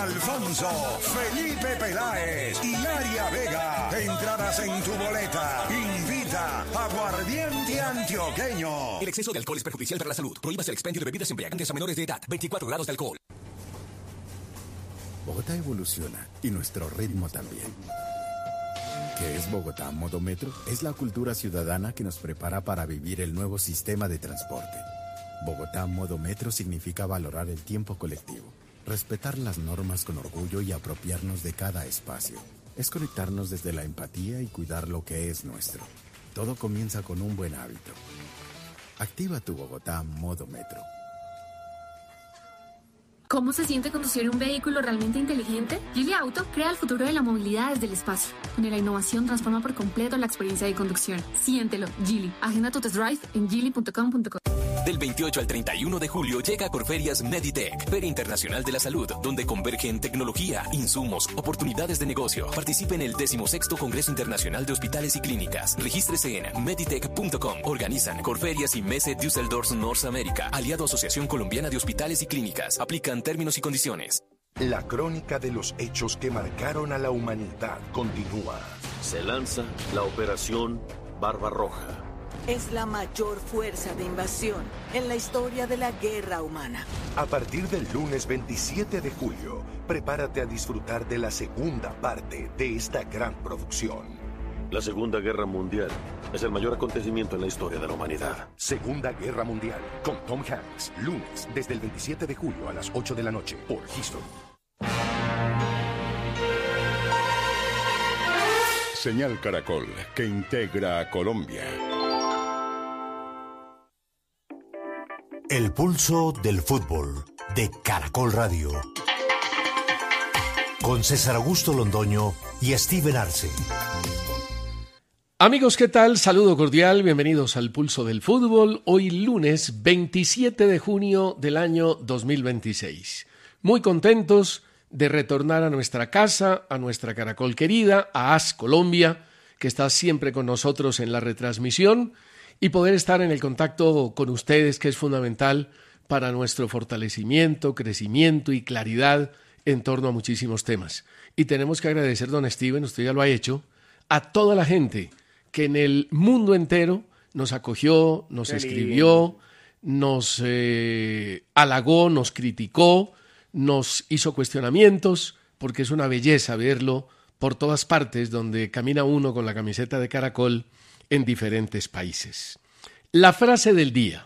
Alfonso, Felipe Peláez y Aria Vega. Entradas en tu boleta. Invita Aguardiente Antioqueño. El exceso de alcohol es perjudicial para la salud. Prohíbas el expendio de bebidas embriagantes a menores de edad. 24 grados de alcohol. Bogotá evoluciona y nuestro ritmo también. ¿Qué es Bogotá Modo Metro? Es la cultura ciudadana que nos prepara para vivir el nuevo sistema de transporte. Bogotá Modo Metro significa valorar el tiempo colectivo, respetar las normas con orgullo y apropiarnos de cada espacio. Es conectarnos desde la empatía y cuidar lo que es nuestro. Todo comienza con un buen hábito. Activa tu Bogotá Modo Metro. ¿Cómo se siente conducir un vehículo realmente inteligente? Geely Auto crea el futuro de la movilidad desde el espacio, donde la innovación transforma por completo la experiencia de conducción. Siéntelo, Geely. Agenda tu test drive en geely.com.co. Del 28 al 31 de julio llega a Corferias Meditech, Feria Internacional de la Salud, donde convergen tecnología, insumos, oportunidades de negocio. Participe en el 16º Congreso Internacional de Hospitales y Clínicas. Regístrese en meditech.com. Organizan Corferias y Messe Düsseldorf Norteamérica, aliado a Asociación Colombiana de Hospitales y Clínicas. Aplican términos y condiciones. La crónica de los hechos que marcaron a la humanidad continúa. Se lanza la Operación Barbarroja. Es la mayor fuerza de invasión en la historia de la guerra humana. A partir del lunes 27 de julio, prepárate a disfrutar de la segunda parte de esta gran producción. La Segunda Guerra Mundial es el mayor acontecimiento en la historia de la humanidad. Segunda Guerra Mundial, con Tom Hanks, lunes, desde el 27 de julio a las 8 de la noche, por History. Señal Caracol, que integra a Colombia. El pulso del fútbol de Caracol Radio. Con César Augusto Londoño y Steven Arce. Amigos, ¿qué tal? Saludo cordial, bienvenidos al Pulso del Fútbol, hoy lunes 27 de junio del año 2026. Muy contentos de retornar a nuestra casa, a nuestra Caracol querida, a AS Colombia, que está siempre con nosotros en la retransmisión, y poder estar en el contacto con ustedes, que es fundamental para nuestro fortalecimiento, crecimiento y claridad en torno a muchísimos temas. Y tenemos que agradecer, don Steven, usted ya lo ha hecho, a toda la gente que en el mundo entero nos acogió, nos escribió, nos halagó, nos criticó, nos hizo cuestionamientos, porque es una belleza verlo por todas partes donde camina uno con la camiseta de Caracol en diferentes países. La frase del día: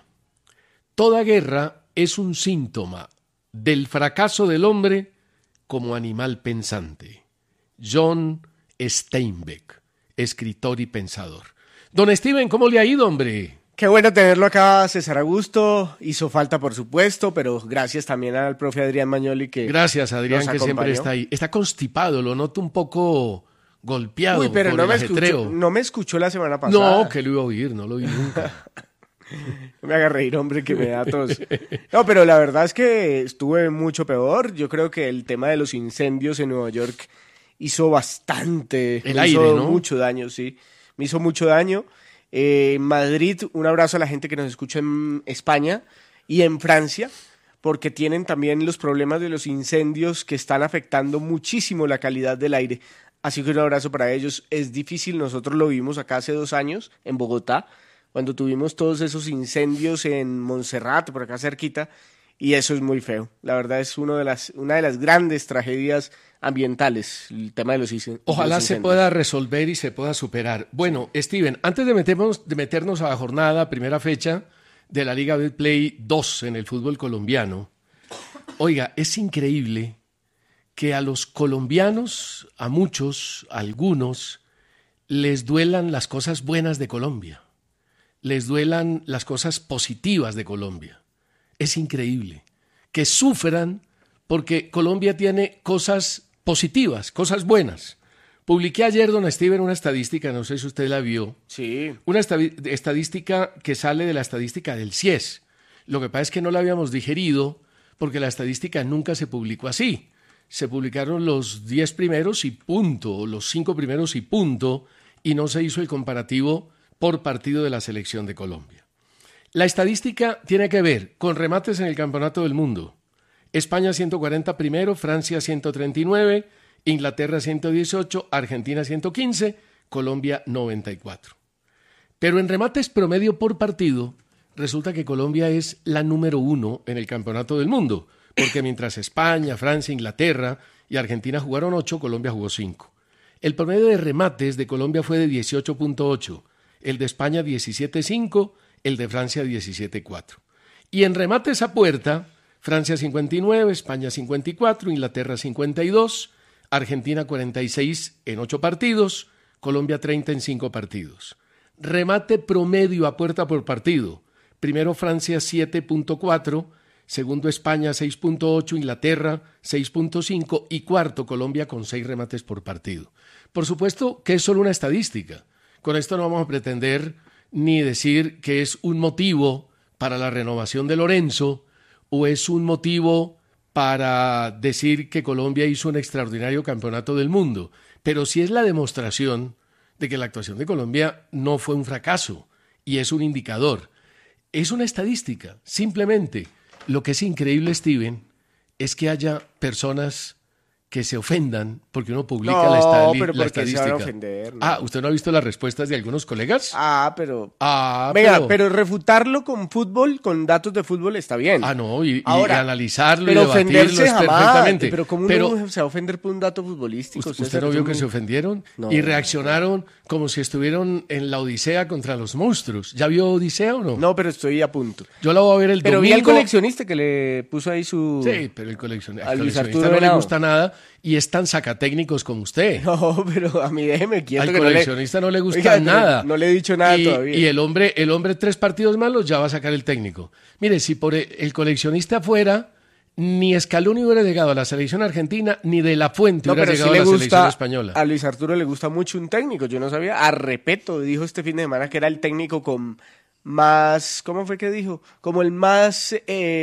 toda guerra es un síntoma del fracaso del hombre como animal pensante. John Steinbeck, escritor y pensador. Don Steven, ¿cómo le ha ido, hombre? Qué bueno tenerlo acá, César Augusto. Hizo falta, por supuesto, pero gracias también al profe Adrián Magnoli que Gracias, Adrián, que siempre está ahí. Está constipado, lo noto un poco golpeado. Uy, pero por no el me ajetreo. no me escuchó la semana pasada. No, que lo iba a oír, no lo oí nunca. No me haga reír, hombre, que me da tos. No, pero la verdad es que estuve mucho peor. Yo creo que el tema de los incendios en Nueva York hizo bastante. El me aire, hizo ¿no? mucho daño, sí. Me hizo mucho daño. Madrid, un abrazo a la gente que nos escucha en España y en Francia, porque tienen también los problemas de los incendios que están afectando muchísimo la calidad del aire. Así que un abrazo para ellos. Es difícil, nosotros lo vimos acá hace 2 años en Bogotá, cuando tuvimos todos esos incendios en Montserrat, por acá cerquita, y eso es muy feo. La verdad es una de las grandes tragedias ambientales, el tema de los incendios. Ojalá se pueda resolver y se pueda superar. Bueno, Steven, antes de meternos a la jornada, primera fecha de la Liga Betplay 2 en el fútbol colombiano, oiga, es increíble que a los colombianos, a muchos, a algunos, les duelan las cosas buenas de Colombia, les duelan las cosas positivas de Colombia. Es increíble que sufran porque Colombia tiene cosas positivas, cosas buenas. Publiqué ayer, don Steven, una estadística, no sé si usted la vio. Sí. Una estadística que sale de la estadística del CIES. Lo que pasa es que no la habíamos digerido porque la estadística nunca se publicó así. Se publicaron los 10 primeros y punto, los 5 primeros y punto, y no se hizo el comparativo por partido de la selección de Colombia. La estadística tiene que ver con remates en el Campeonato del Mundo, España 140 primero, Francia 139, Inglaterra 118, Argentina 115, Colombia 94. Pero en remates promedio por partido, resulta que Colombia es la número 1 en el campeonato del mundo, porque mientras España, Francia, Inglaterra y Argentina jugaron 8, Colombia jugó 5. El promedio de remates de Colombia fue de 18.8, el de España 17.5, el de Francia 17.4. Y en remates a puerta, Francia 59, España 54, Inglaterra 52, Argentina 46 en 8 partidos, Colombia 30 en 5 partidos. Remate promedio a puerta por partido. Primero Francia 7.4, segundo España 6.8, Inglaterra 6.5 y cuarto Colombia con 6 remates por partido. Por supuesto que es solo una estadística. Con esto no vamos a pretender ni decir que es un motivo para la renovación de Lorenzo o es un motivo para decir que Colombia hizo un extraordinario campeonato del mundo, pero sí es la demostración de que la actuación de Colombia no fue un fracaso y es un indicador. Es una estadística, simplemente. Lo que es increíble, Steven, es que haya personas que se ofendan porque uno publica la estadística. Se van a ofender, ¿no? Ah, ¿usted no ha visto las respuestas de algunos colegas? Venga, pero refutarlo con fútbol, con datos de fútbol está bien. Y analizarlo pero y debatirlo es perfectamente. Pero ¿cómo uno se va a ofender por un dato futbolístico? ¿Usted no vio que se ofendieron? No, y reaccionaron como si estuvieron en la Odisea contra los monstruos. ¿Ya vio Odisea o no? No, pero estoy a punto. Yo la voy a ver el domingo. Pero vi al coleccionista que le puso ahí su... Sí, pero el coleccionista no le gusta nada y es tan sacatécnicos como usted. No, pero a mí déjeme quieto. Al coleccionista no le gusta nada. No le he dicho nada todavía. Y el hombre 3 partidos malos ya va a sacar el técnico. Mire, si por el coleccionista fuera, ni Scaloni hubiera llegado a la selección argentina, ni De La Fuente hubiera llegado a la selección española. A Luis Arturo le gusta mucho un técnico. Yo no sabía. A Repeto dijo este fin de semana que era el técnico con más... ¿Cómo fue que dijo? Como el más...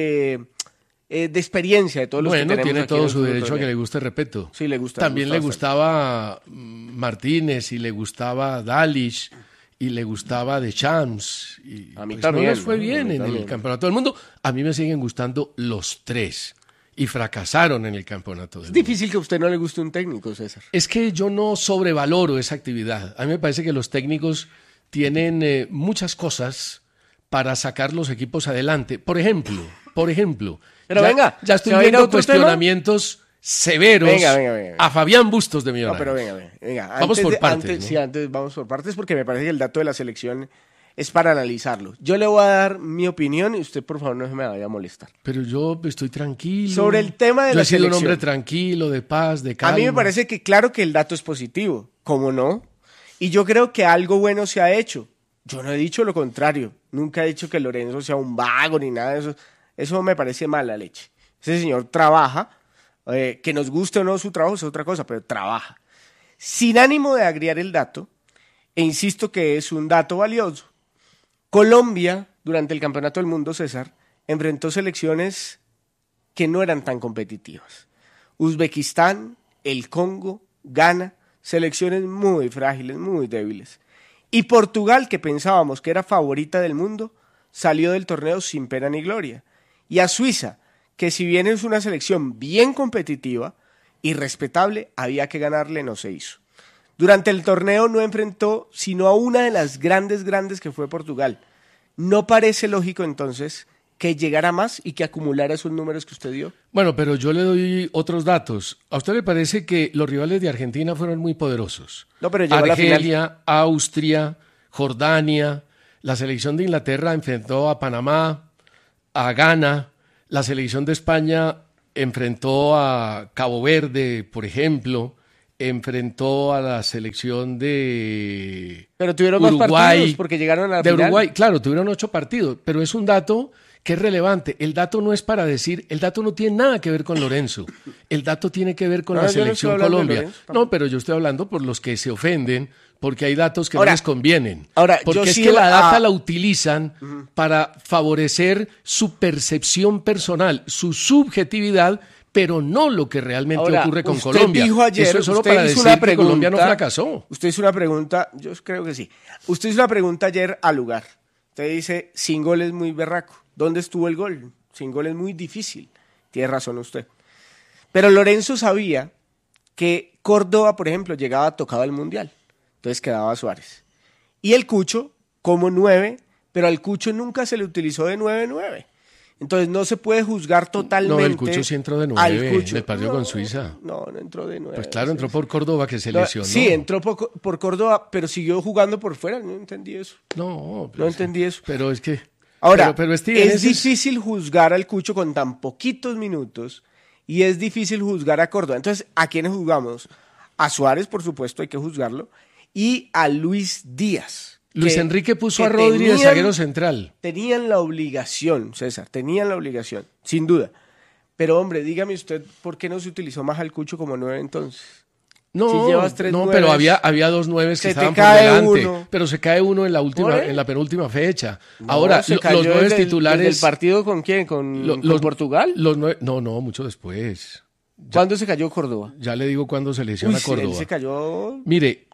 de experiencia de todos los que tenemos. Bueno, tiene todo su derecho a que le guste Repeto. Sí, le gusta. También le gustaba Martínez y le gustaba Dalic y le gustaba Deschamps. Y a mí también. No les fue bien en el Campeonato del Mundo. A mí me siguen gustando los 3 y fracasaron en el Campeonato del Mundo. Es difícil que a usted no le guste un técnico, César. Es que yo no sobrevaloro esa actividad. A mí me parece que los técnicos tienen muchas cosas para sacar los equipos adelante. Por ejemplo, pero ya estoy viendo cuestionamientos severos venga. a Fabián Bustos de Millonarios. No, pero venga. Vamos por partes. ¿no? Sí, antes vamos por partes porque me parece que el dato de la selección es para analizarlo. Yo le voy a dar mi opinión y usted, por favor, no se me vaya a molestar. Pero yo estoy tranquilo. Sobre el tema de la selección. Yo he sido un hombre tranquilo, de paz, de calma. A mí me parece que claro que el dato es positivo, ¿cómo no? Y yo creo que algo bueno se ha hecho. Yo no he dicho lo contrario. Nunca he dicho que Lorenzo sea un vago ni nada de eso. Eso me parece mala leche. Ese señor trabaja, que nos guste o no su trabajo es otra cosa, pero trabaja. Sin ánimo de agriar el dato, e insisto que es un dato valioso, Colombia, durante el Campeonato del Mundo, César, enfrentó selecciones que no eran tan competitivas. Uzbekistán, el Congo, Ghana, selecciones muy frágiles, muy débiles. Y Portugal, que pensábamos que era favorita del mundo, salió del torneo sin pena ni gloria. Y a Suiza, que si bien es una selección bien competitiva y respetable, había que ganarle, no se hizo. Durante el torneo no enfrentó sino a una de las grandes que fue Portugal. ¿No parece lógico entonces que llegara más y que acumulara esos números que usted dio? Bueno, pero yo le doy otros datos. ¿A usted le parece que los rivales de Argentina fueron muy poderosos? No, pero llegó a la final. Argelia, Austria, Jordania, la selección de Inglaterra enfrentó a Panamá, a Ghana, la selección de España enfrentó a Cabo Verde, por ejemplo, enfrentó a la selección de Pero tuvieron Uruguay, más partidos porque llegaron a la final. De Uruguay, claro, tuvieron 8 partidos, pero es un dato que es relevante. El dato no es para decir, el dato no tiene nada que ver con Lorenzo, el dato tiene que ver con la selección Colombia. No, pero yo estoy hablando por los que se ofenden, porque hay datos que no les convienen. Porque es que la data la utilizan para favorecer su percepción personal, su subjetividad, pero no lo que realmente ocurre con Colombia. Dijo ayer, eso es solo para decir que Colombia no fracasó. Usted hizo una pregunta, yo creo que sí. Usted hizo una pregunta ayer al lugar. Usted dice, sin gol es muy berraco. ¿Dónde estuvo el gol? Sin gol es muy difícil. tiene razón usted. Pero Lorenzo sabía que Córdoba, por ejemplo, llegaba tocado al Mundial. Entonces quedaba Suárez. Y el Cucho como 9, pero al Cucho nunca se le utilizó de 9-9. Entonces no se puede juzgar totalmente. No, el Cucho sí entró de 9 en el partido con Suiza. No entró de 9. Pues claro, entró por Córdoba, que se lesionó. Sí, entró por Córdoba, pero siguió jugando por fuera. No entendí eso. No entendí eso. Pero es que... Ahora, pero Steven, es difícil juzgar al Cucho con tan poquitos minutos y es difícil juzgar a Córdoba. Entonces, ¿a quiénes juzgamos? A Suárez, por supuesto, hay que juzgarlo, y a Luis Díaz. Luis Enrique puso a Rodri de zaguero central. Tenían la obligación, César, sin duda. Pero, hombre, dígame usted, ¿por qué no se utilizó más al Cucho como 9 entonces? No, si llevas 3 no, nueves, pero había 2 9 que estaban por delante. Pero se cae uno en la penúltima fecha. No, ahora, los 9 titulares... ¿El partido con quién? ¿Con Portugal? Los 9, no, mucho después. ¿Cuándo se cayó Córdoba? Ya le digo cuándo se lesiona Córdoba. Él se cayó... Mire,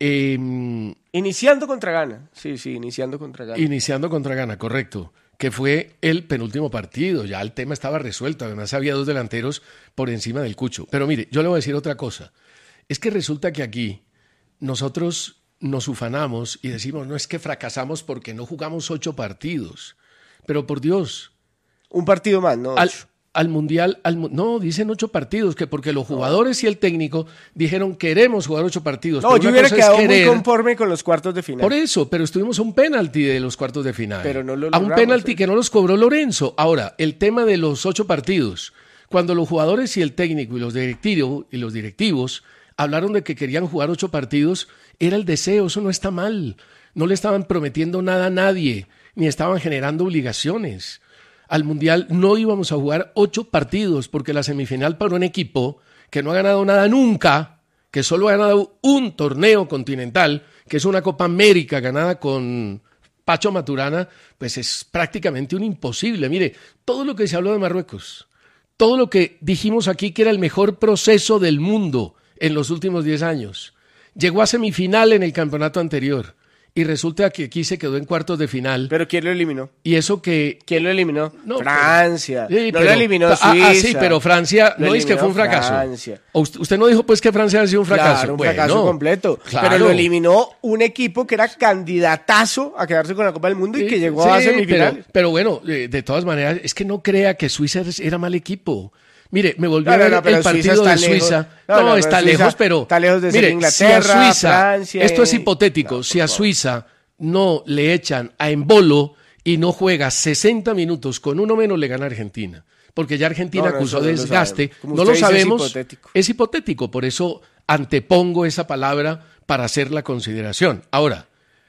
iniciando contra Ghana. Sí, iniciando contra Ghana. Iniciando contra Ghana, correcto. Que fue el penúltimo partido. Ya el tema estaba resuelto. Además, había 2 delanteros por encima del Cucho. Pero mire, yo le voy a decir otra cosa. Es que resulta que aquí nosotros nos ufanamos y decimos, no es que fracasamos porque no jugamos 8 partidos. Pero por Dios. Un partido más, ¿no? Al Mundial, no, dicen 8 partidos, que porque los jugadores y el técnico dijeron queremos jugar 8 partidos. No, yo hubiera quedado muy conforme con los cuartos de final. Por eso, pero estuvimos a un penalti de los cuartos de final. Pero no lo logramos, a un penalti que no los cobró Lorenzo. Ahora, el tema de los 8 partidos, cuando los jugadores y el técnico y los directivos hablaron de que querían jugar 8 partidos, era el deseo, eso no está mal. No le estaban prometiendo nada a nadie, ni estaban generando obligaciones. Al Mundial no íbamos a jugar 8 partidos, porque la semifinal para un equipo que no ha ganado nada nunca, que solo ha ganado un torneo continental, que es una Copa América ganada con Pacho Maturana, pues es prácticamente un imposible. Mire, todo lo que se habló de Marruecos, todo lo que dijimos aquí que era el mejor proceso del mundo en los últimos 10 años, llegó a semifinal en el campeonato anterior. Y resulta que aquí se quedó en cuartos de final. ¿Pero quién lo eliminó? Y eso que... ¿Quién lo eliminó? No, Francia. Pero, no lo eliminó Suiza. Sí, pero Francia no es que fue un fracaso. Francia. Usted no dijo pues que Francia había sido un fracaso. Claro, un fracaso completo. Claro. Pero lo eliminó un equipo que era candidatazo a quedarse con la Copa del Mundo y que llegó a semifinales. Pero bueno, de todas maneras, es que no crea que Suiza era mal equipo. Mire, me volvió a ver el partido de Suiza. No, está lejos, pero... Está lejos de ser Inglaterra, si a Suiza, Francia... Esto es hipotético. Si a Suiza no le echan a Embolo y no juega 60 minutos con uno menos, le gana Argentina. Porque ya Argentina acusó desgaste. No lo sabemos. Es hipotético. Por eso antepongo esa palabra para hacer la consideración. Ahora,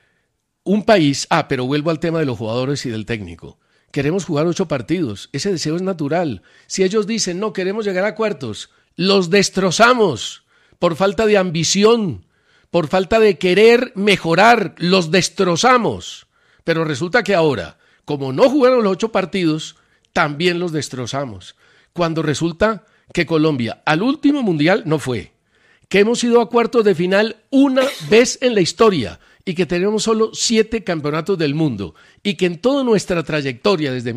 un país... pero vuelvo al tema de los jugadores y del técnico. Queremos jugar 8 partidos. Ese deseo es natural. Si ellos dicen, no, queremos llegar a cuartos, los destrozamos por falta de ambición, por falta de querer mejorar, los destrozamos. Pero resulta que ahora, como no jugaron los 8 partidos, también los destrozamos. Cuando resulta que Colombia al último mundial no fue, que hemos ido a cuartos de final una vez en la historia y que tenemos solo 7 campeonatos del mundo y que en toda nuestra trayectoria desde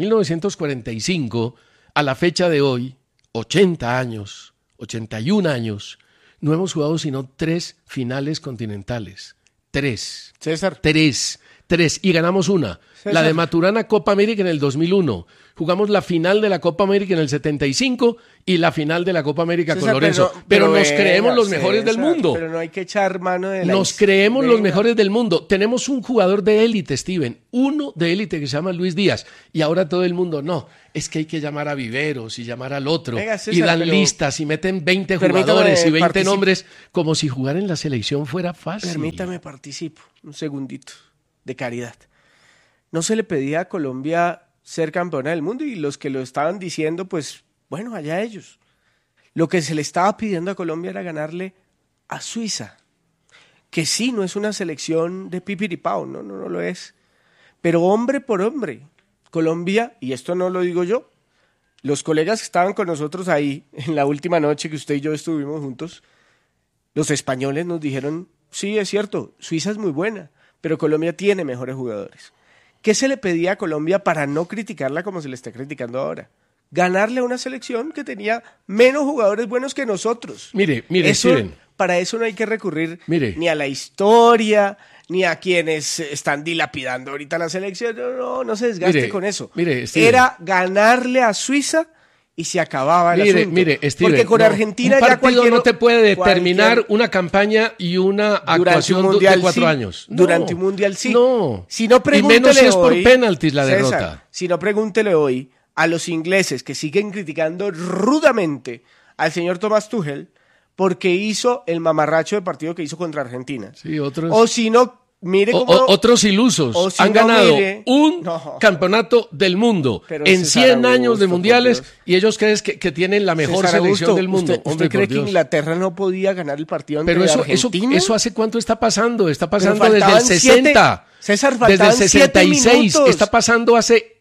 1945 a la fecha de hoy, 80 años, 81 años, no hemos jugado sino 3 finales continentales. 3. César. 3. Y ganamos una. César. La de Maturana Copa América en el 2001. Jugamos la final de la Copa América en el 75 y la final de la Copa América César, con Lorenzo. Pero nos creemos los mejores del mundo. Pero no hay que echar mano de la... Nos creemos los mejores del mundo. Tenemos un jugador de élite, Steven. Uno de élite que se llama Luis Díaz. Y ahora todo el mundo, no, es que hay que llamar a Viveros y llamar al otro. Venga, César, y dan listas y meten 20 jugadores y 20 nombres como si jugar en la selección fuera fácil. Permítame participo un segundito de caridad. No se le pedía a Colombia ser campeona del mundo y los que lo estaban diciendo, pues, bueno, allá ellos. Lo que se le estaba pidiendo a Colombia era ganarle a Suiza, que sí, no es una selección de pipiripao, no lo es. Pero hombre por hombre, Colombia, y esto no lo digo yo, los colegas que estaban con nosotros ahí en la última noche que usted y yo estuvimos juntos, los españoles nos dijeron, sí, es cierto, Suiza es muy buena, pero Colombia tiene mejores jugadores. ¿Qué se le pedía a Colombia para no criticarla como se le está criticando ahora? ganarle a una selección que tenía menos jugadores buenos que nosotros. Mire, Steven. Para eso no hay que recurrir Mire. ni a la historia, ni a quienes están dilapidando ahorita la selección. No se desgaste con eso. Mire, Steven. Era ganarle a Suiza y se acababa el asunto. Mire, Steven, porque con Argentina un ya partido no te puede determinar una campaña y una actuación de 4 años. Durante un mundial sí. No. Si no, y menos si es por hoy, penaltis la César, derrota. Si no, pregúntele hoy a los ingleses que siguen criticando rudamente al señor Thomas Tuchel porque hizo el mamarracho de partido que hizo contra Argentina. Sí, otros. O si no, mire cómo... otros ilusos han ganado un campeonato del mundo en 100 años de mundiales y ellos creen que tienen la mejor selección del mundo. ¿Usted cree que Inglaterra no podía ganar el partido ante Argentina? Eso ¿hace cuánto está pasando? Está pasando desde el 60. César, desde el 66. Está pasando hace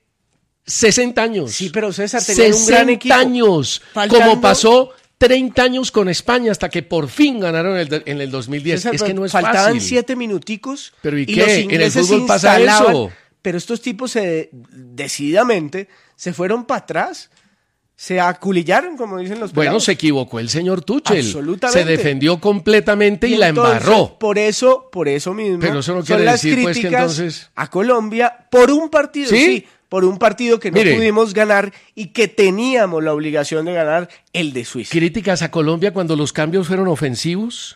60 años. Sí, pero César tenía un gran equipo. 60 años. Como pasó 30 años con España hasta que por fin ganaron en el 2010. César, es que no es faltaban fácil. 7 minuticos. ¿Pero y qué? Los ingleses en el fútbol pasa eso. Pero estos tipos decididamente se fueron para atrás. Se aculillaron, como dicen los pelados. Bueno, se equivocó el señor Tuchel. Absolutamente. Se defendió completamente y la embarró. Por eso mismo. Pero eso no son quiere las decir críticas pues que entonces a Colombia por un partido, sí, por un partido que no pudimos ganar y que teníamos la obligación de ganar, el de Suiza. Críticas a Colombia cuando los cambios fueron ofensivos,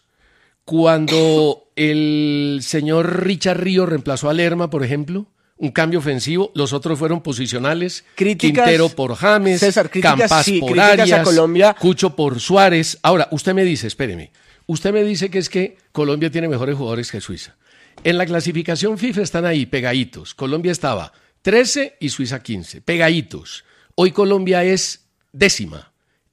cuando el señor Richard Ríos reemplazó a Lerma, por ejemplo. Un cambio ofensivo, los otros fueron posicionales. Críticas, Quintero por James, César, Campas por Arias, Cucho por Suárez. Ahora, usted me dice, espéreme, usted me dice que es que Colombia tiene mejores jugadores que Suiza. En la clasificación FIFA están ahí pegaditos. Colombia estaba 13 y Suiza 15, pegaditos. Hoy Colombia es décima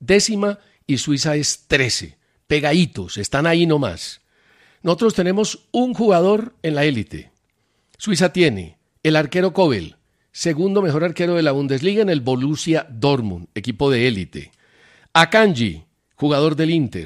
y Suiza es 13, pegaditos, están ahí nomás. Nosotros tenemos un jugador en la élite. Suiza tiene el arquero Kobel, segundo mejor arquero de la Bundesliga en el Borussia Dortmund, equipo de élite. Akanji, jugador del Inter.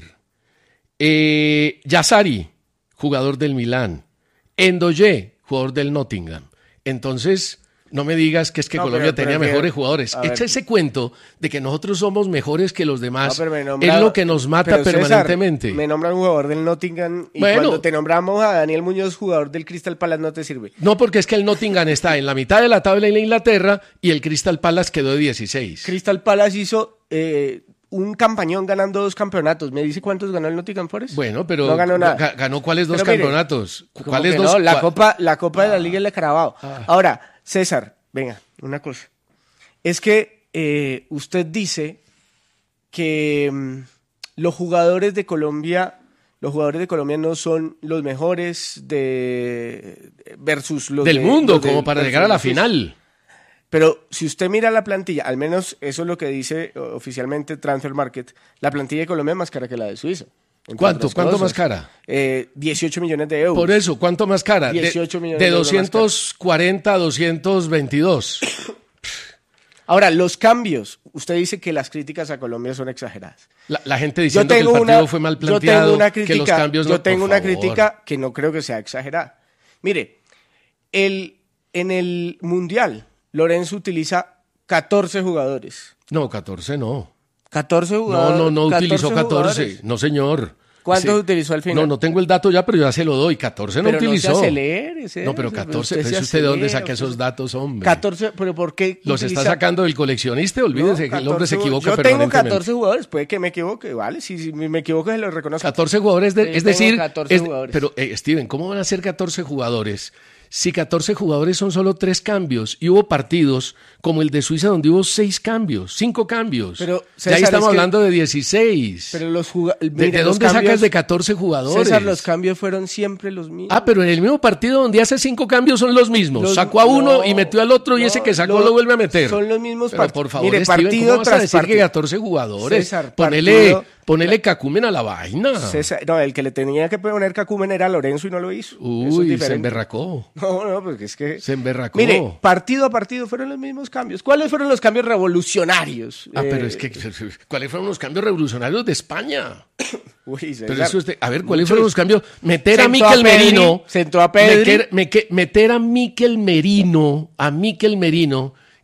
Yassari, jugador del Milán. Endoye, jugador del Nottingham. Entonces, no me digas que es que Colombia tenía mejores jugadores. Echa ese cuento de que nosotros somos mejores que los demás. Es lo que nos mata permanentemente. César, me nombran un jugador del Nottingham y cuando te nombramos a Daniel Muñoz, jugador del Crystal Palace, no te sirve. No, porque es que el Nottingham está en la mitad de la tabla en Inglaterra y el Crystal Palace quedó de 16. Crystal Palace hizo un campañón ganando 2 campeonatos. ¿Me dice cuántos ganó el Nottingham Forest? Bueno, pero no ganó nada. ¿Ganó cuáles 2 campeonatos? ¿Cuáles 2? No, la Copa de la Liga le Carabao. Ahora, César, venga, una cosa. Es que usted dice que los jugadores de Colombia no son los mejores versus los del mundo, como para llegar a la final. Pero si usted mira la plantilla, al menos eso es lo que dice oficialmente Transfer Market, la plantilla de Colombia es más cara que la de Suiza. ¿Cuánto más cara? 18 millones de euros. Por eso, ¿cuánto más cara? 18 millones de 240 a 222. Ahora, los cambios. Usted dice que las críticas a Colombia son exageradas. La gente diciendo que el partido fue mal planteado, que los cambios no... Yo tengo una crítica que no creo que sea exagerada. Mire, en el Mundial, Lorenzo utiliza 14 jugadores. No, 14 no. 14 jugadores. No utilizó 14. No, señor. ¿Cuántos utilizó al final? No tengo el dato ya, pero ya se lo doy. 14 no utilizó. No se leer, no, pero 14. ¿Usted de dónde saca esos datos, hombre? 14, pero ¿por qué? Los está sacando del coleccionista. Olvídese que el hombre se equivoca permanentemente. Yo tengo 14 jugadores. Puede que me equivoque, ¿vale? Si me equivoco, se lo reconozco. 14 jugadores, es decir... 14 jugadores. Pero, Steven, ¿cómo van a ser 14 jugadores? Si 14 jugadores son solo 3 cambios y hubo partidos como el de Suiza donde hubo 6 cambios, 5 cambios. Pero, César, ya ahí estamos hablando de 16. Pero ¿De dónde sacas de 14 jugadores? César, los cambios fueron siempre los mismos. Pero en el mismo partido donde hace 5 cambios son los mismos. Sacó a uno y metió al otro y ese que sacó lo vuelve a meter. Son los mismos partidos. Por favor, Steven, ¿cómo vas a decir que 14 jugadores? César, Ponele cacumen a la vaina. César, no, el que le tenía que poner cacumen era Lorenzo y no lo hizo. Uy, se emberracó. No, porque es que... Se emberracó. Mire, partido a partido fueron los mismos cambios. ¿Cuáles fueron los cambios revolucionarios? Pero es que, ¿cuáles fueron los cambios revolucionarios de España? Uy, César, pero eso a ver, ¿cuáles fueron los cambios? Meter a Mikel Merino. Sentó a Pedri. Meter a Mikel Merino,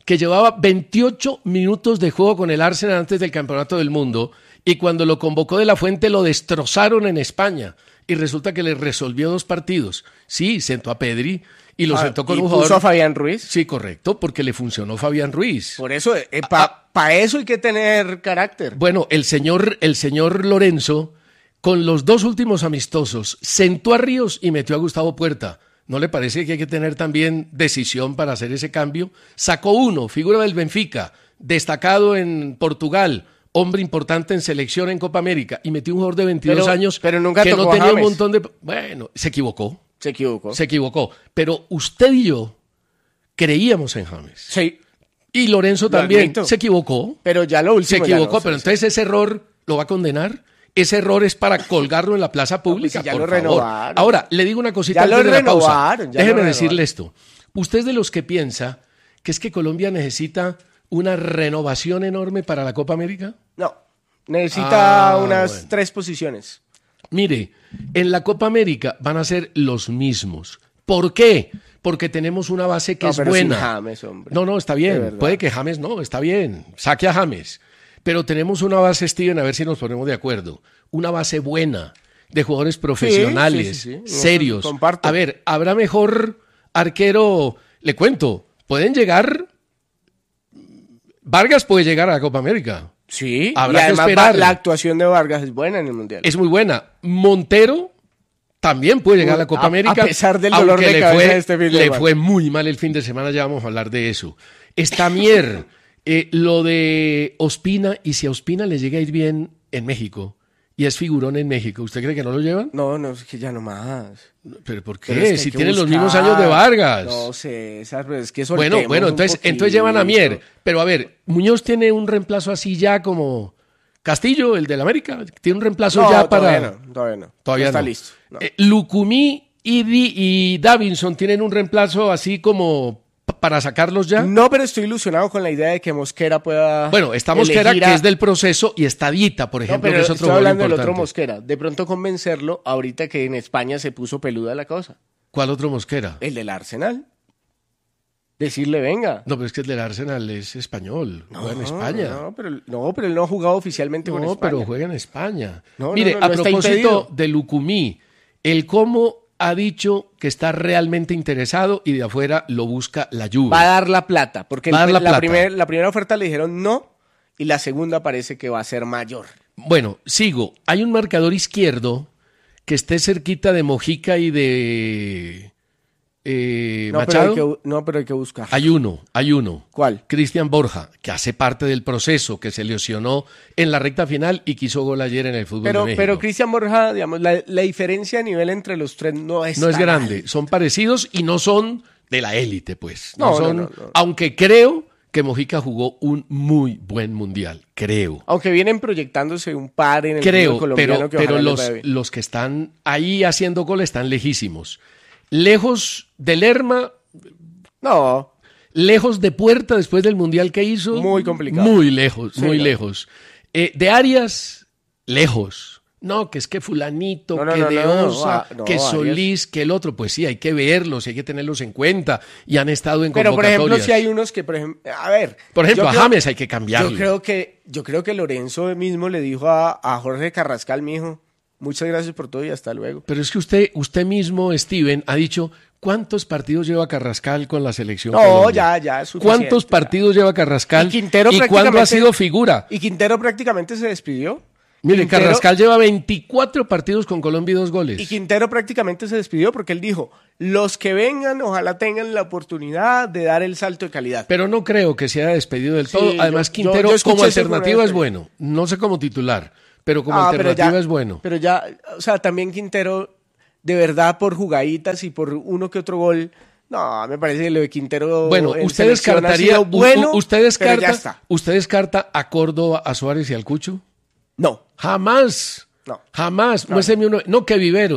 que llevaba 28 minutos de juego con el Arsenal antes del Campeonato del Mundo, y cuando lo convocó De La Fuente lo destrozaron en España, y resulta que le resolvió 2 partidos. Sí, sentó a Pedri y lo sentó con un jugador. ¿Puso a Fabián Ruiz? Sí, correcto, porque le funcionó Fabián Ruiz. Por eso, para eso hay que tener carácter. Bueno, el señor Lorenzo, con los 2 últimos amistosos, sentó a Ríos y metió a Gustavo Puerta. ¿No le parece que hay que tener también decisión para hacer ese cambio? Sacó uno, figura del Benfica, destacado en Portugal, hombre importante en selección en Copa América, y metió un jugador de 22 años pero nunca que tocó no tenía James. un montón de... Bueno, se equivocó. Se equivocó. Pero usted y yo creíamos en James. Sí. Y Lorenzo también se equivocó. Pero ya lo último. Se equivocó, pero entonces ese error lo va a condenar. Ese error es para colgarlo en la plaza pública, pues si ya por lo favor. renovaron. Ahora, le digo una cosita Ya antes lo de la pausa. renovaron. Déjeme decirle esto. Usted es de los que piensa que es que Colombia necesita una renovación enorme para la Copa América. No, necesita unas bueno. 3 posiciones. Mire, en la Copa América van a ser los mismos. ¿Por qué? Porque tenemos una base que es pero buena. sin James, hombre. No, está De bien. verdad. Puede que James no, está bien. Saque a James. Pero tenemos una base, Steven, a ver si nos ponemos de acuerdo. Una base buena, de jugadores profesionales, sí. serios. Comparto. A ver, ¿habrá mejor arquero? Le cuento, pueden llegar... Vargas puede llegar a la Copa América. Sí, Habrá y que además esperar. la actuación de Vargas es buena en el Mundial. Es muy buena. Montero también puede llegar a la Copa América. A pesar del dolor aunque de cabeza de este fin de le semana. fue muy mal el fin de semana, ya vamos a hablar de eso. Está Mier, lo de Ospina, y si a Ospina le llega a ir bien en México, y es figurón en México, ¿usted cree que no lo llevan? No, es que ya no más. ¿Pero por Pero qué? es que Si hay que tienen los buscar. mismos años de Vargas. No sé, César, pero es que Bueno, soltemos un entonces llevan a Mier. poquito. Pero a ver, Muñoz tiene un reemplazo así ya como Castillo, el del América, tiene un reemplazo ya para... Todavía no. Todavía está no. listo. No. Lucumí y Davinson tienen un reemplazo así como para sacarlos ya. No, pero estoy ilusionado con la idea de que Mosquera pueda. Bueno, está Mosquera, elegir que es del proceso, y está Dita, por ejemplo, pero que es otro estoy jugador hablando del importante. otro Mosquera. De pronto convencerlo ahorita que en España se puso peluda la cosa. ¿Cuál otro Mosquera? El del Arsenal. Decirle, venga. No, pero es que el del Arsenal es español, juega en España. pero él no ha jugado oficialmente con España. Pero juega en España. No, Mire, no a está propósito impedido. de Lucumí, el cómo ha dicho que está realmente interesado y de afuera lo busca la Juve. Va a dar la plata, porque Va a dar la plata. la primera oferta le dijeron no, y la segunda parece que va a ser mayor. Bueno, sigo. Hay un marcador izquierdo que esté cerquita de Mojica y de Machado. Pero hay que buscar. Hay uno. ¿Cuál? Cristian Borja, que hace parte del proceso, que se lesionó en la recta final y que hizo gol ayer en el fútbol de México. Pero Cristian Borja, digamos, la diferencia a nivel entre los tres no es tan grande. alta. Son parecidos y no son de la élite, pues. No. Aunque creo que Mojica jugó un muy buen mundial. Creo. Aunque vienen proyectándose un par en el fútbol colombiano que pero ojalá les vaya bien. los que están ahí haciendo gol están lejísimos. Lejos de Lerma. No. Lejos de Puerta después del mundial que hizo. Muy complicado. Muy lejos, Sí, muy no. lejos. De Arias, lejos. No, que es que fulanito, que de Osa, que Solís, que el otro. Pues sí, hay que verlos, hay que tenerlos en cuenta. Y han estado en Pero, por convocatorias. ejemplo, si hay unos que, por ejemplo, a ver. Por ejemplo, yo a creo- James hay que cambiarlo. Yo creo que Lorenzo mismo le dijo a Jorge Carrascal, mijo, muchas gracias por todo y hasta luego. Pero es que usted mismo, Steven, ha dicho cuántos partidos lleva Carrascal con la selección. No, Colombia? ya es suficiente. ¿Cuántos partidos lleva Carrascal? Y Quintero cuándo ha prácticamente- sido figura? Y Quintero prácticamente se despidió. Mire, Quintero- Carrascal lleva 24 partidos con Colombia y 2 goles. Y Quintero prácticamente se despidió porque él dijo, los que vengan ojalá tengan la oportunidad de dar el salto de calidad. Pero no creo que se haya despedido del Sí, todo. Además, yo Quintero escuché como eso alternativa por es ahí. bueno. No sé como titular, pero como Pero alternativa ya- es bueno. Pero ya, o sea, también Quintero, de verdad, por jugaditas y por uno que otro gol, no, me parece que lo de Quintero Bueno, en usted selección ha descartaría, sido bueno, usted pero ya descarta, está. usted descarta a Córdoba, a Suárez y al Cucho. No. Jamás. No. Jamás. No. Muéstreme uno. No, que Viveros.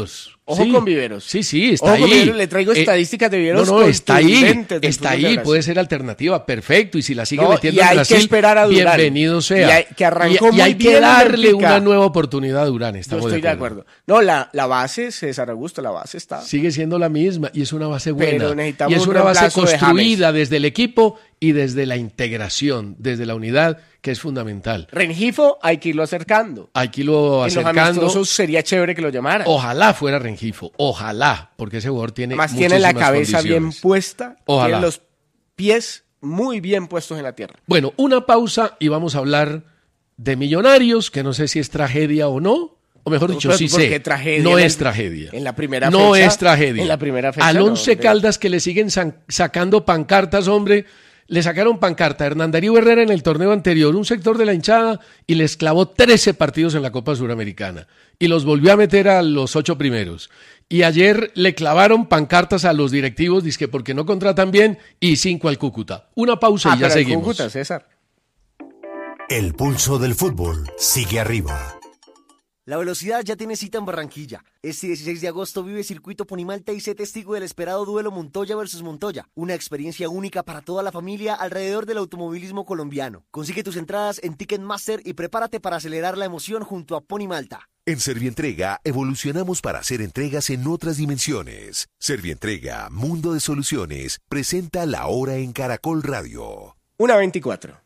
Ojo con Viveros. Sí, está Ojo ahí. con Viveros, le traigo estadísticas de Viveros. No, está ahí, ahí. puede ser alternativa, perfecto. Y si la sigue No, metiendo y en hay Brasil, que esperar a Durán. bienvenido sea. Que arrancó y hay muy que bien darle en Benfica. una nueva oportunidad a Durán. Yo Estamos estoy de acuerdo. No, la base, César Augusto, la base está. Sigue siendo la misma y es una base buena. Pero necesitamos y es un una base reemplazo de construida desde el equipo y desde la integración, desde la unidad, que es fundamental. Rengifo hay que irlo acercando. Hay que irlo acercando. En los amistosos sería chévere que lo llamaran. Ojalá fuera Rengifo, ojalá, porque ese jugador tiene más tiene la cabeza bien puesta, ojalá. Tiene los pies muy bien puestos en la tierra. Bueno, una pausa y vamos a hablar de Millonarios, que no sé si es tragedia o no, o mejor dicho, sí sé, no es tragedia. En la primera no fecha. Es tragedia. En la primera fecha. Al Once Caldas que le siguen sacando pancartas, hombre. Le sacaron pancarta a Hernán Darío Herrera en el torneo anterior, un sector de la hinchada, y les clavó 13 partidos en la Copa Suramericana. Y los volvió a meter a los 8 primeros. Y ayer le clavaron pancartas a los directivos, dizque porque no contratan bien, y 5 al Cúcuta. Una pausa y ya seguimos. Cúcuta, César. El pulso del fútbol sigue arriba. La velocidad ya tiene cita en Barranquilla. Este 16 de agosto vive Circuito Ponimalta y sé testigo del esperado duelo Montoya versus Montoya. Una experiencia única para toda la familia alrededor del automovilismo colombiano. Consigue tus entradas en Ticketmaster y prepárate para acelerar la emoción junto a Ponimalta. En Servientrega evolucionamos para hacer entregas en otras dimensiones. Servientrega, Mundo de Soluciones, presenta La Hora en Caracol Radio. 1:24.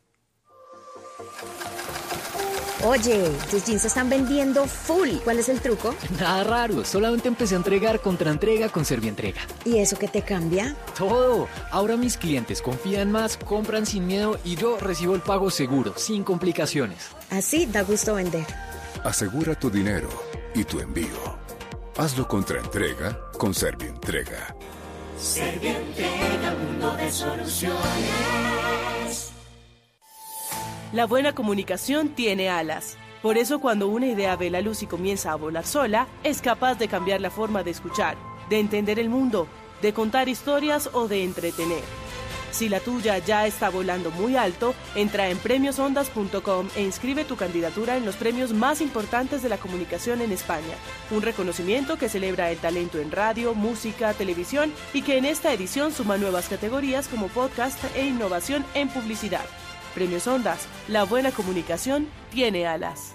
Oye, tus jeans se están vendiendo full. ¿Cuál es el truco? Nada raro, solamente empecé a entregar contraentrega con Servientrega. ¿Y eso qué te cambia? Todo. Ahora mis clientes confían más, compran sin miedo y yo recibo el pago seguro, sin complicaciones. Así da gusto vender. Asegura tu dinero y tu envío. Hazlo contraentrega con Servientrega. Servientrega, mundo de soluciones. La buena comunicación tiene alas. Por eso cuando una idea ve la luz y comienza a volar sola, es capaz de cambiar la forma de escuchar, de entender el mundo, de contar historias o de entretener. Si la tuya ya está volando muy alto, entra en premiosondas.com e inscribe tu candidatura en los premios más importantes de la comunicación en España. Un reconocimiento que celebra el talento en radio, música, televisión y que en esta edición suma nuevas categorías como podcast e innovación en publicidad. Premios Ondas, la buena comunicación tiene alas.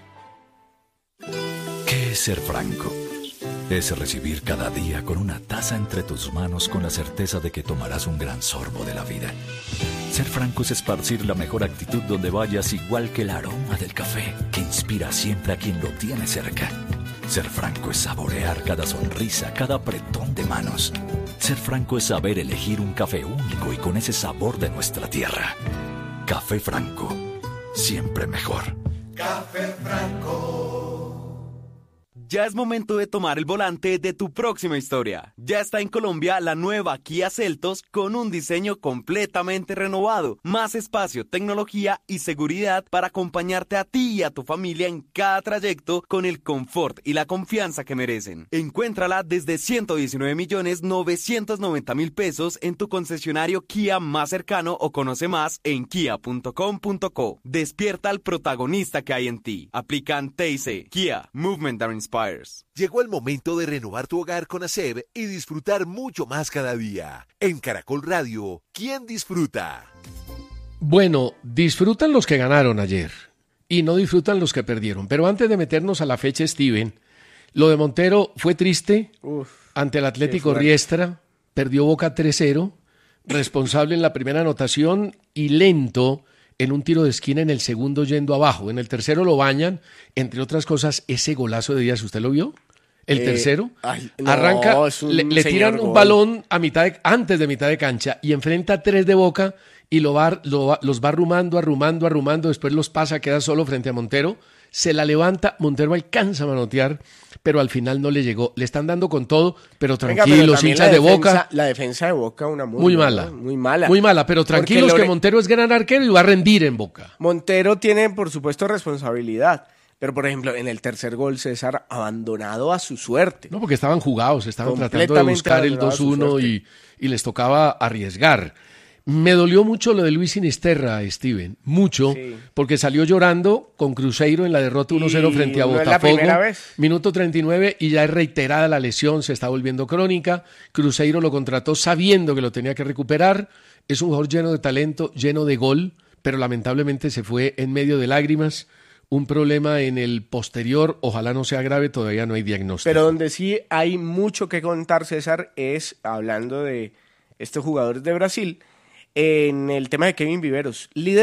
¿Qué es ser franco? Es recibir cada día con una taza entre tus manos con la certeza de que tomarás un gran sorbo de la vida. Ser franco es esparcir la mejor actitud donde vayas, igual que el aroma del café que inspira siempre a quien lo tiene cerca. Ser franco es saborear cada sonrisa, cada apretón de manos. Ser franco es saber elegir un café único y con ese sabor de nuestra tierra. Café Franco, siempre mejor. Café Franco. Ya es momento de tomar el volante de tu próxima historia. Ya está en Colombia la nueva Kia Seltos con un diseño completamente renovado, más espacio, tecnología y seguridad para acompañarte a ti y a tu familia en cada trayecto con el confort y la confianza que merecen. Encuéntrala desde 119.990.000 pesos en tu concesionario Kia más cercano o conoce más en kia.com.co. Despierta al protagonista que hay en ti. Aplican TIC. Kia, Movement that Inspires. Llegó el momento de renovar tu hogar con ASEB y disfrutar mucho más cada día. En Caracol Radio, ¿quién disfruta? Bueno, disfrutan los que ganaron ayer y no disfrutan los que perdieron. Pero antes de meternos a la fecha, Steven, lo de Montero fue triste ante el Atlético Riestra, perdió Boca 3-0, responsable en la primera anotación y lento en un tiro de esquina en el segundo yendo abajo. En el tercero lo bañan, entre otras cosas, ese golazo de Díaz, ¿usted lo vio? El tercero, no, arranca, le tiran un balón a antes de mitad de cancha y enfrenta a 3 de Boca y los va arrumando, después los pasa, queda solo frente a Montero, se la levanta, Montero alcanza a manotear, pero al final no le llegó. Le están dando con todo, pero tranquilos, hinchas de Boca. La defensa de Boca, una muy mala. Muy mala. Muy mala, pero tranquilos que Montero es gran arquero y va a rendir en Boca. Montero tiene, por supuesto, responsabilidad. Pero, por ejemplo, en el tercer gol, César, abandonado a su suerte. No, porque estaban jugados, estaban tratando de buscar el 2-1 y les tocaba arriesgar. Me dolió mucho lo de Luis Sinisterra, Steven, mucho, porque salió llorando con Cruzeiro en la derrota 1-0 frente a Botafogo, minuto 39, y ya es reiterada la lesión, se está volviendo crónica. Cruzeiro lo contrató sabiendo que lo tenía que recuperar, es un jugador lleno de talento, lleno de gol, pero lamentablemente se fue en medio de lágrimas. Un problema en el posterior, ojalá no sea grave, todavía no hay diagnóstico. Pero donde sí hay mucho que contar, César, es hablando de estos jugadores de Brasil, en el tema de Kevin Viveros, líder